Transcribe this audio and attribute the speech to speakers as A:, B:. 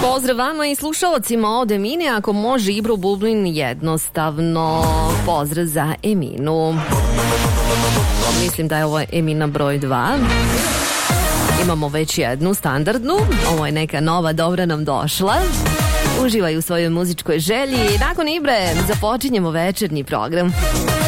A: Pozdrav vama i slušalcima od Emine, ako može Ibro Bublin jednostavno. Pozdrav za Eminu. Mislim da je ovo Emina broj 2. Imamo već jednu standardnu. Ovo je neka nova, dobra nam došla. Uživaj u svojoj muzičkoj želji. Nakon Ibre započinjemo večernji program.